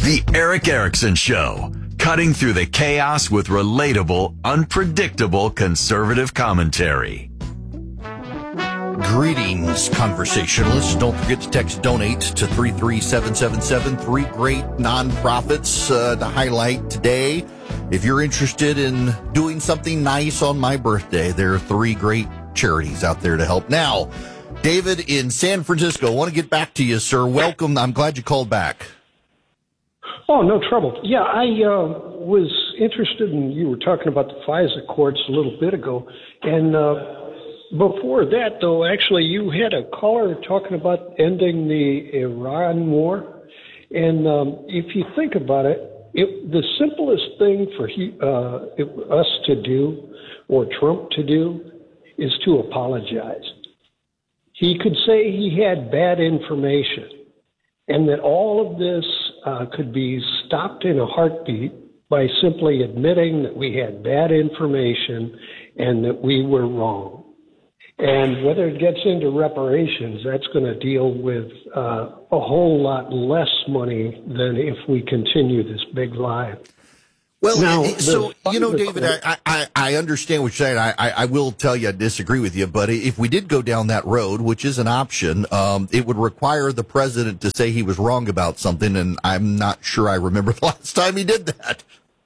The Eric Erickson Show, cutting through the chaos with relatable, unpredictable conservative commentary. Greetings, conversationalists. Don't forget to text donate to 33777. Three great nonprofits to highlight today. If you're interested in doing something nice on my birthday, there are three great charities out there to help. Now, David in San Francisco, I want to get back to you, sir. Welcome. I'm glad you called back. Oh, no trouble. Yeah, I was interested in, you were talking about the FISA courts a little bit ago, and before that, though, actually, you had a caller talking about ending the Iran war, and if you think about it, the simplest thing for us to do, or Trump to do, is to apologize. He could say he had bad information, and that all of this could be stopped in a heartbeat by simply admitting that we had bad information and that we were wrong. And whether it gets into reparations, that's going to deal with a whole lot less money than if we continue this big lie. Well, now, so, David, I understand what you're saying. I will tell you I disagree with you, but if we did go down that road, which is an option, it would require the president to say he was wrong about something, and I'm not sure I remember the last time he did that.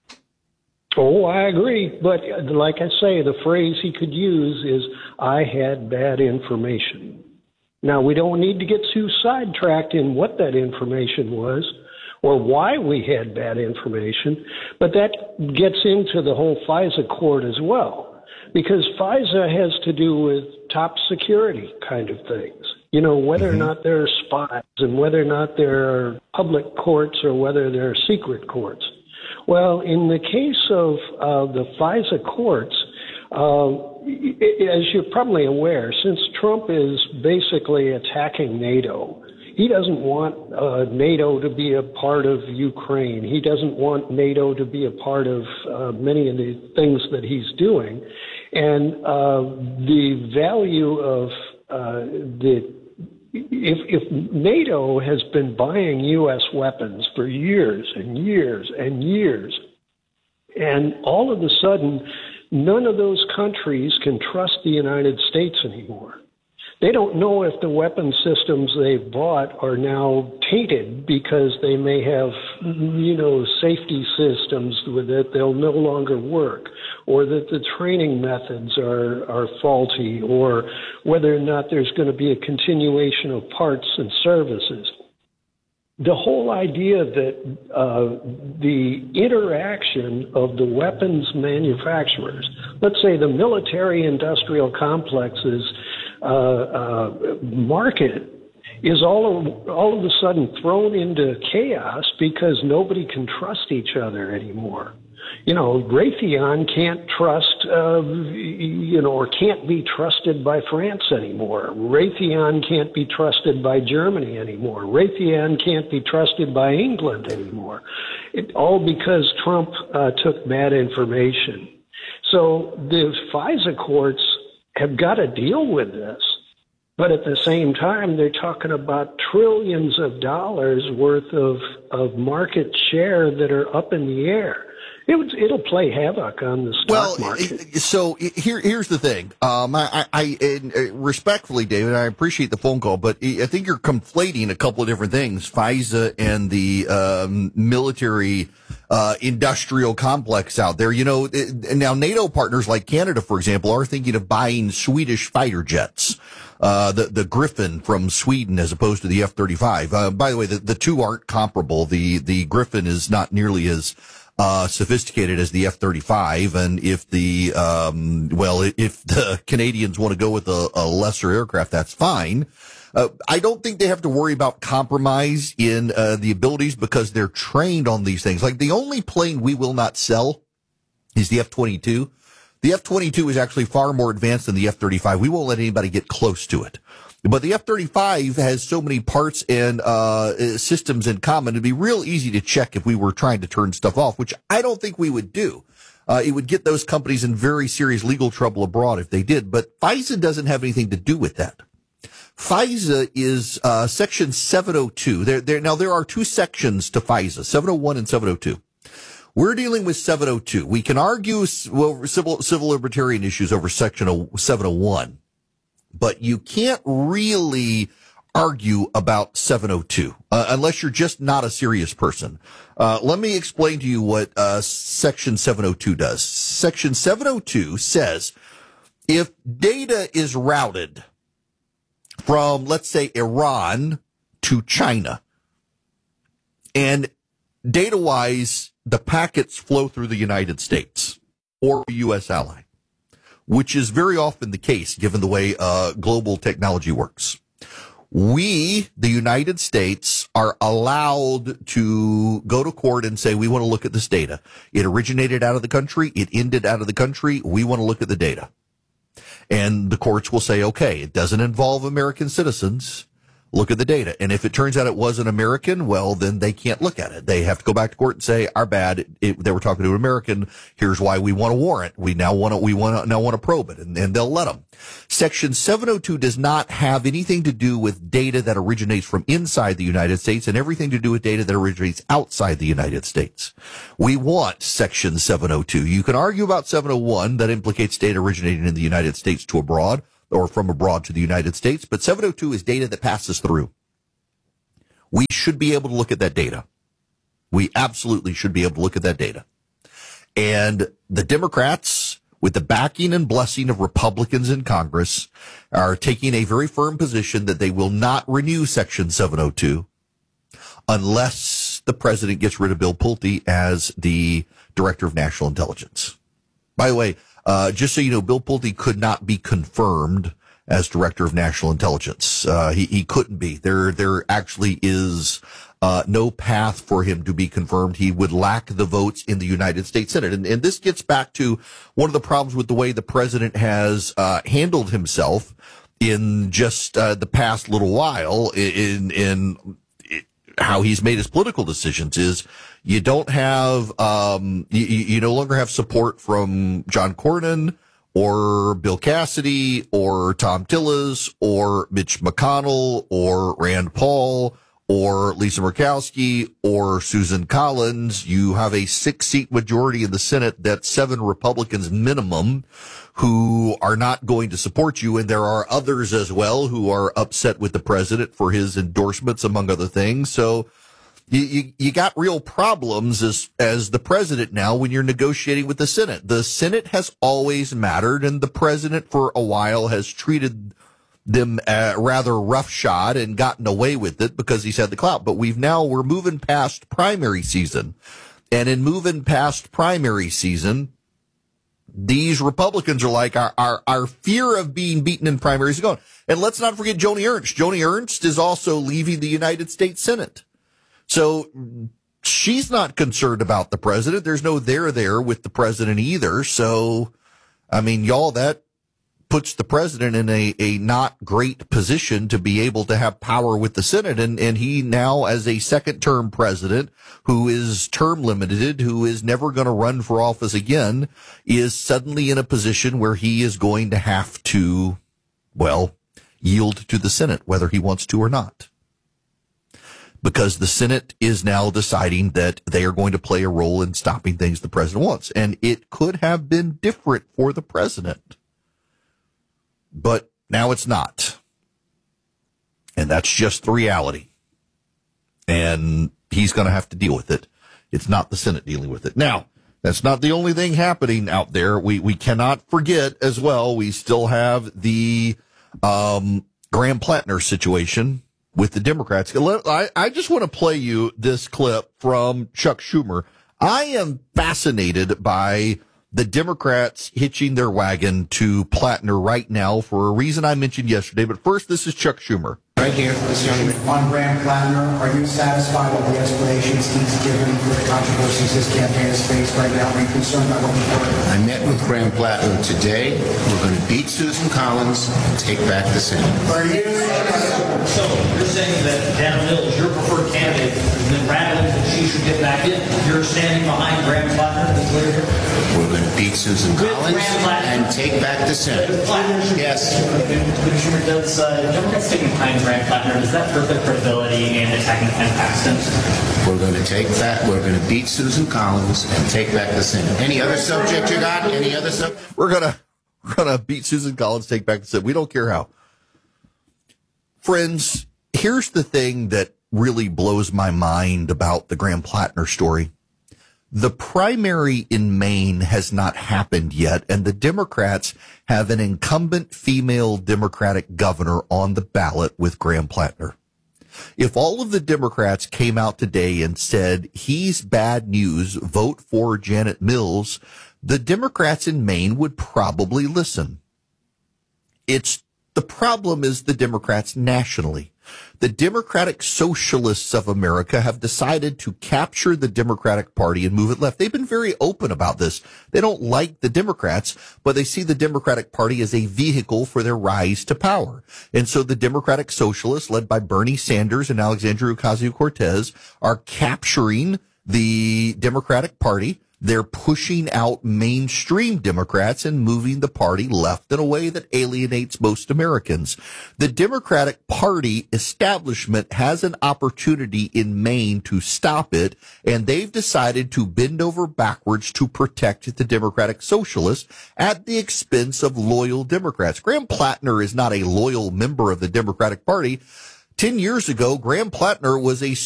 Oh, I agree. But like I say, the phrase he could use is, I had bad information. Now, we don't need to get too sidetracked in what that information was or why we had bad information, but that gets into the whole FISA court as well, because FISA has to do with top security kind of things. You know, whether or not there are spies and whether or not there are public courts or whether there are secret courts. Well, in the case of the FISA courts, as you're probably aware, since Trump is basically attacking NATO, he doesn't want NATO to be a part of Ukraine. He doesn't want NATO to be a part of many of the things that he's doing. And the value of if NATO has been buying U.S. weapons for years and years and years, and all of a sudden, none of those countries can trust the United States anymore. They don't know if the weapon systems they've bought are now tainted because they may have, safety systems that they'll no longer work, or that the training methods are faulty, or whether or not there's going to be a continuation of parts and services. The whole idea that the interaction of the weapons manufacturers, let's say the military-industrial complexes market, is all of a sudden thrown into chaos because nobody can trust each other anymore. Raytheon can't trust, or can't be trusted by France anymore. Raytheon can't be trusted by Germany anymore. Raytheon can't be trusted by England anymore. All because Trump took bad information. So the FISA courts have got to deal with this. But at the same time, they're talking about trillions of dollars worth of market share that are up in the air. It'll play havoc on the stock market. So here's the thing. I respectfully, David, I appreciate the phone call, but I think you're conflating a couple of different things: FISA and the military industrial complex out there. Now NATO partners like Canada, for example, are thinking of buying Swedish fighter jets. The Griffin from Sweden as opposed to the F-35. By the way, the two aren't comparable. The Griffin is not nearly as sophisticated as the F-35, and if the Canadians want to go with a lesser aircraft, that's fine. I don't think they have to worry about compromise in the abilities because they're trained on these things. Like, the only plane we will not sell is the F-22. The F-22 is actually far more advanced than the F-35. We won't let anybody get close to it. But the F-35 has so many parts and systems in common, it'd be real easy to check if we were trying to turn stuff off, which I don't think we would do. It would get those companies in very serious legal trouble abroad if they did. But FISA doesn't have anything to do with that. FISA is Section 702. There are two sections to FISA, 701 and 702. We're dealing with 702. We can argue civil libertarian issues over Section 701, but you can't really argue about 702 unless you're just not a serious person. Let me explain to you what Section 702 does. Section 702 says if data is routed from, let's say, Iran to China, and data-wise, the packets flow through the United States or a U.S. ally, which is very often the case given the way global technology works. We, the United States, are allowed to go to court and say, we want to look at this data. It originated out of the country. It ended out of the country. We want to look at the data. And the courts will say, okay, it doesn't involve American citizens. Look at the data. And if it turns out it was an American, well, then they can't look at it. They have to go back to court and say, our bad. They were talking to an American. Here's why we want a warrant. We now want to probe it, and they'll let them. Section 702 does not have anything to do with data that originates from inside the United States and everything to do with data that originates outside the United States. We want Section 702. You can argue about 701 that implicates data originating in the United States to abroad, or from abroad to the United States, but 702 is data that passes through. We should be able to look at that data. We absolutely should be able to look at that data. And the Democrats, with the backing and blessing of Republicans in Congress, are taking a very firm position that they will not renew Section 702 unless the president gets rid of Bill Pulte as the Director of National Intelligence. By the way, just so you know, Bill Pulte could not be confirmed as Director of National Intelligence. He couldn't be. There actually is no path for him to be confirmed. He would lack the votes in the United States Senate. And this gets back to one of the problems with the way the president has handled himself in just the past little while in how he's made his political decisions is you don't have, you no longer have support from John Cornyn or Bill Cassidy or Tom Tillis or Mitch McConnell or Rand Paul or Lisa Murkowski or Susan Collins. You have a 6-seat majority in the Senate. That's 7 Republicans minimum who are not going to support you. And there are others as well who are upset with the president for his endorsements, among other things. So you got real problems as the president now when you're negotiating with the Senate. The Senate has always mattered, and the president for a while has treated them rather roughshod and gotten away with it because he's had the clout. But we're moving past primary season. And in moving past primary season, these Republicans are like, our fear of being beaten in primaries is gone. And let's not forget Joni Ernst. Joni Ernst is also leaving the United States Senate. So she's not concerned about the president. There's no there with the president either. So, I mean, y'all, that puts the president in a not great position to be able to have power with the Senate. And he now, as a second-term president who is term limited, who is never going to run for office again, is suddenly in a position where he is going to have to, well, yield to the Senate, whether he wants to or not. Because the Senate is now deciding that they are going to play a role in stopping things the president wants. And it could have been different for the president. But now it's not. And that's just the reality. And he's going to have to deal with it. It's not the Senate dealing with it. Now, that's not the only thing happening out there. We cannot forget as well, we still have the Graham Plattner situation with the Democrats. I just want to play you this clip from Chuck Schumer. I am fascinated by the Democrats hitching their wagon to Plattner right now for a reason I mentioned yesterday. But first, this is Chuck Schumer. Right here, this young man. On Graham Plattner, are you satisfied with the explanations he's given for the controversies his campaign has faced right now? Are you concerned about looking forward? I met with Graham Plattner today. We're going to beat Susan Collins and take back the Senate. Are you? So you're saying that Dan Mills, your preferred candidate, has been rattling that she should get back in. You're standing behind Graham Plattner, the leader. We're going to beat Susan Collins and take back the Senate. Yes. Commissioner, does Democrats taking behind Graham Plattner, does that hurt their credibility and attacking Ken Paxton? We're going to take that. We're going to beat Susan Collins and take back the Senate. Any other subject you got? Any other subject? We're gonna beat Susan Collins, take back the Senate. We don't care how. Friends, here's the thing that really blows my mind about the Graham Plattner story. The primary in Maine has not happened yet, and the Democrats have an incumbent female Democratic governor on the ballot with Graham Plattner. If all of the Democrats came out today and said, he's bad news, vote for Janet Mills, the Democrats in Maine would probably listen. The problem is the Democrats nationally. The Democratic Socialists of America have decided to capture the Democratic Party and move it left. They've been very open about this. They don't like the Democrats, but they see the Democratic Party as a vehicle for their rise to power. And so the Democratic Socialists, led by Bernie Sanders and Alexandria Ocasio-Cortez, are capturing the Democratic Party. They're pushing out mainstream Democrats and moving the party left in a way that alienates most Americans. The Democratic Party establishment has an opportunity in Maine to stop it, and they've decided to bend over backwards to protect the Democratic Socialists at the expense of loyal Democrats. Graham Plattner is not a loyal member of the Democratic Party. 10 years ago, Graham Plattner was a